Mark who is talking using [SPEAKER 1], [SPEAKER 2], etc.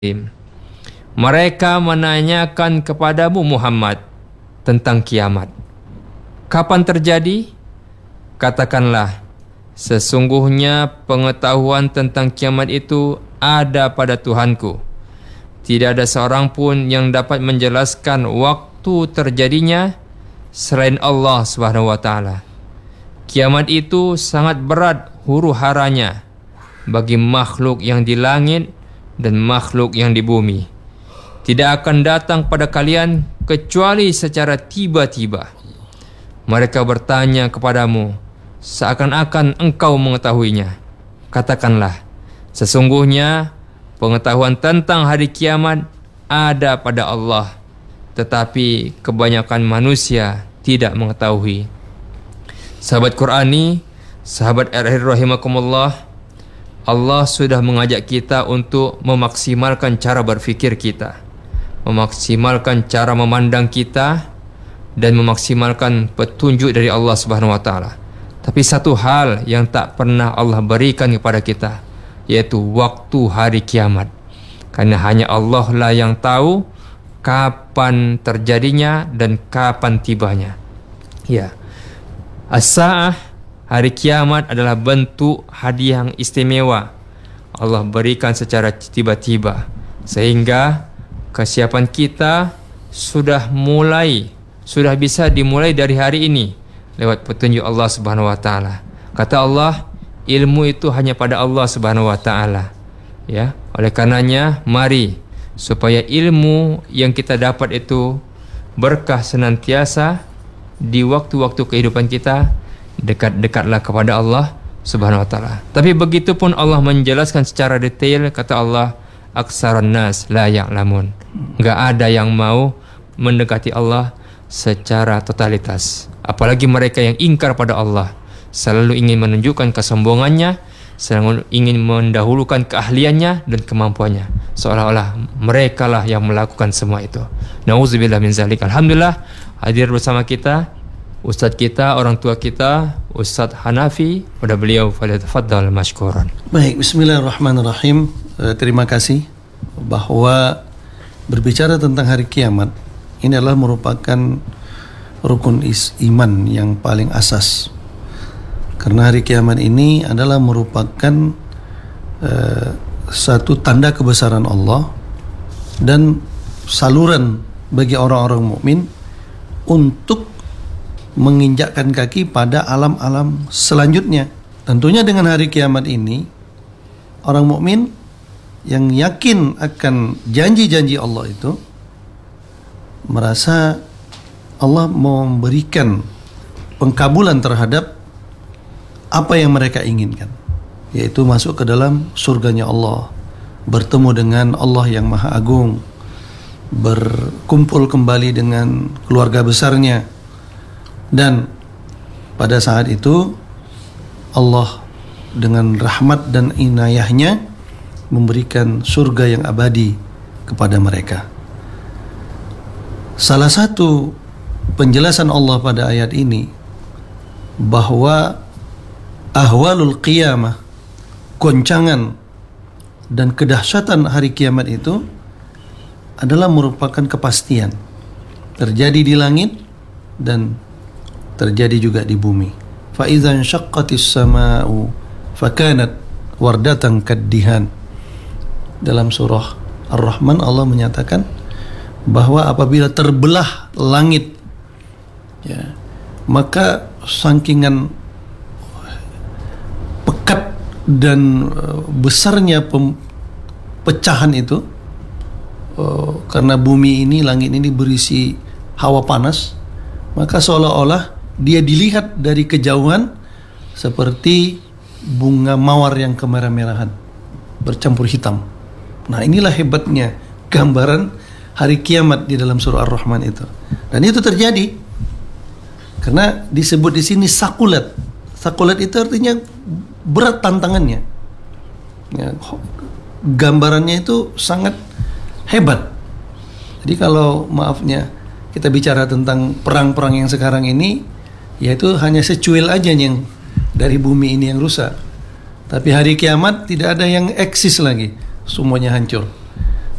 [SPEAKER 1] Mereka menanyakan kepadamu Muhammad tentang kiamat. Kapan terjadi? Katakanlah, sesungguhnya pengetahuan tentang kiamat itu ada pada Tuhanku. Tidak ada seorang pun yang dapat menjelaskan waktu terjadinya selain Allah Subhanahu wa taala. Kiamat itu sangat berat huru-haranya bagi makhluk yang di langit dan makhluk yang di bumi. Tidak akan datang pada kalian kecuali secara tiba-tiba. Mereka bertanya kepadamu seakan-akan engkau mengetahuinya. Katakanlah, sesungguhnya pengetahuan tentang hari kiamat ada pada Allah, tetapi kebanyakan manusia tidak mengetahui. Sahabat Qurani, sahabat RR rahimakumullah, Allah sudah mengajak kita untuk memaksimalkan cara berfikir kita, memaksimalkan cara memandang kita, dan memaksimalkan petunjuk dari Allah Subhanahu wa taala. Tapi satu hal yang tak pernah Allah berikan kepada kita, yaitu waktu hari kiamat. Karena hanya Allah lah yang tahu kapan terjadinya dan kapan tibanya. Ya. As-sa'ah, hari kiamat, adalah bentuk hadiah yang istimewa Allah berikan secara tiba-tiba, sehingga kesiapan kita sudah bisa dimulai dari hari ini lewat petunjuk Allah Subhanahu wa taala. Kata Allah, ilmu itu hanya pada Allah Subhanahu wa taala. Ya, oleh karenanya mari supaya ilmu yang kita dapat itu berkah senantiasa di waktu-waktu kehidupan kita, dekat-dekatlah kepada Allah Subhanahu wa taala. Tapi begitu pun Allah menjelaskan secara detail, kata Allah, aksarun nas la ya'lamun. Enggak ada yang mau mendekati Allah secara totalitas. Apalagi mereka yang ingkar pada Allah, selalu ingin menunjukkan kesombongannya, selalu ingin mendahulukan keahliannya dan kemampuannya, seolah-olah mereka lah yang melakukan semua itu. Nauzubillah min zalik. Alhamdulillah hadir bersama kita Ustadz kita, orang tua kita, Ustadz Hanafi. Pada beliau, falyatafaddal mashkuran.
[SPEAKER 2] Baik, bismillahirrahmanirrahim. Terima kasih. Bahwa berbicara tentang hari kiamat, ini adalah merupakan rukun iman yang paling asas. Karena hari kiamat ini adalah merupakan satu tanda kebesaran Allah dan saluran bagi orang-orang mukmin untuk menginjakkan kaki pada alam-alam selanjutnya. Tentunya dengan hari kiamat ini, orang mukmin yang yakin akan janji-janji Allah itu merasa Allah memberikan pengkabulan terhadap apa yang mereka inginkan, yaitu masuk ke dalam surganya Allah, bertemu dengan Allah yang Maha Agung, berkumpul kembali dengan keluarga besarnya. Dan pada saat itu Allah dengan rahmat dan inayahnya memberikan surga yang abadi kepada mereka. Salah satu penjelasan Allah pada ayat ini bahwa ahwalul qiyamah, goncangan dan kedahsyatan hari kiamat itu adalah merupakan kepastian terjadi di langit dan terjadi juga di bumi. Fa idza insyaqqatis samaa'u fakanat wardatan kaddihan. Dalam surah Ar-Rahman Allah menyatakan bahwa apabila terbelah langit, ya, maka sakingan pekat dan besarnya pecahan itu, karena bumi ini, langit ini berisi hawa panas, maka seolah-olah dia dilihat dari kejauhan seperti bunga mawar yang kemerah-merahan bercampur hitam. Nah, inilah hebatnya gambaran hari kiamat di dalam surah Ar-Rahman itu. Dan itu terjadi karena disebut di sini sakulat. Sakulat itu artinya berat tantangannya. Ya, gambarannya itu sangat hebat. Jadi kalau maafnya kita bicara tentang perang-perang yang sekarang ini, yaitu hanya secuil aja yang dari bumi ini yang rusak. Tapi hari kiamat tidak ada yang eksis lagi, semuanya hancur.